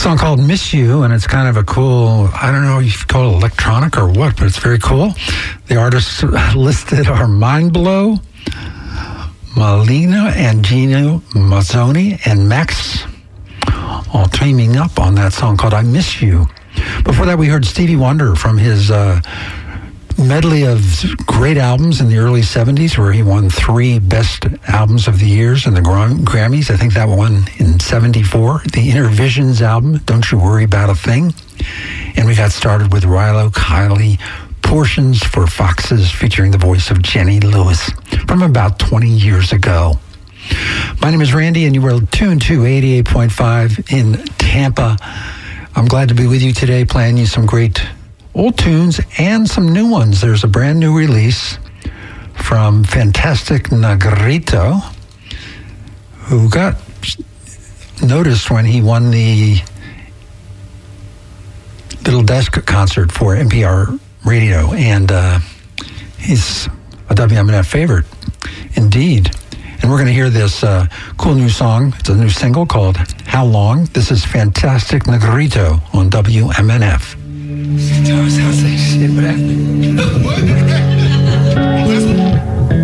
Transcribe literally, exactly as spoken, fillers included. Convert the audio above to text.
song called Miss You, and it's kind of a cool, I don't know if you call it electronic or what, but it's very cool. The artists listed are Mindblow, Malina and Gino Mazzoni, and Max, all teaming up on that song called I Miss You. Before that, we heard Stevie Wonder from his uh, medley of great albums in the early seventies, where he won three Best Albums of the Years in the Grammys. I think that one in seventy-four. The Inner Visions album, Don't You Worry About a Thing. And we got started with Rilo Kiley, Portions for Foxes, featuring the voice of Jenny Lewis from about twenty years ago. My name is Randy, and you are tuned to eighty-eight point five in Tampa. I'm glad to be with you today, playing you some great old tunes and some new ones. There's a brand new release from Fantastic Negrito, who got noticed when he won the Little Desk concert for N P R Radio, and uh, he's a W M N F favorite, indeed. And we're going to hear this uh, cool new song. It's a new single called How Long? This is Fantastic Negrito on W M N F. Tell us how to say shit, what happened?